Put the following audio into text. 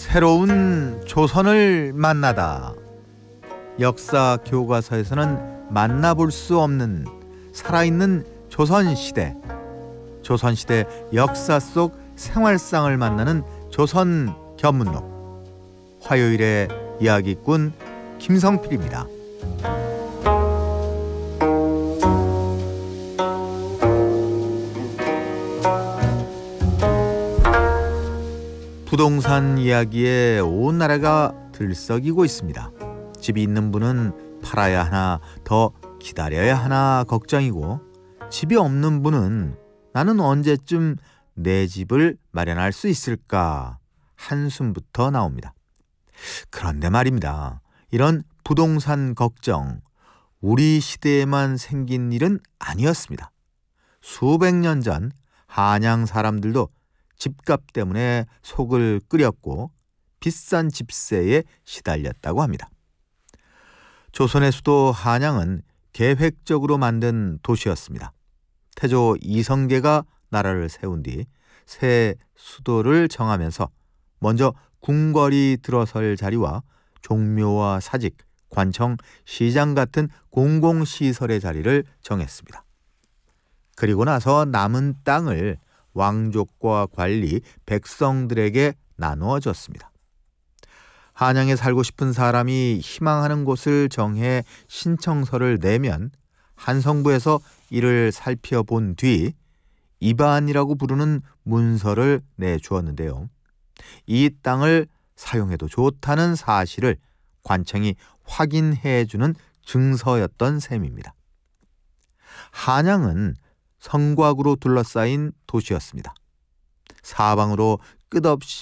새로운 조선을 만나다. 역사 교과서에서는 만나볼 수 없는 살아있는 조선시대. 조선시대 역사 속 생활상을 만나는 조선 견문록. 화요일의 이야기꾼 김성필입니다. 부동산 이야기에 온 나라가 들썩이고 있습니다. 집이 있는 분은 팔아야 하나, 더 기다려야 하나 걱정이고, 집이 없는 분은 나는 언제쯤 내 집을 마련할 수 있을까 한숨부터 나옵니다. 그런데 말입니다. 이런 부동산 걱정, 우리 시대에만 생긴 일은 아니었습니다. 수백 년 전 한양 사람들도 집값 때문에 속을 끓였고 비싼 집세에 시달렸다고 합니다. 조선의 수도 한양은 계획적으로 만든 도시였습니다. 태조 이성계가 나라를 세운 뒤 새 수도를 정하면서 먼저 궁궐이 들어설 자리와 종묘와 사직, 관청, 시장 같은 공공시설의 자리를 정했습니다. 그리고 나서 남은 땅을 왕족과 관리, 백성들에게 나누어 줬습니다. 한양에 살고 싶은 사람이 희망하는 곳을 정해 신청서를 내면 한성부에서 이를 살펴본 뒤 입안이라고 부르는 문서를 내주었는데요. 이 땅을 사용해도 좋다는 사실을 관청이 확인해주는 증서였던 셈입니다. 한양은 성곽으로 둘러싸인 도시였습니다. 사방으로 끝없이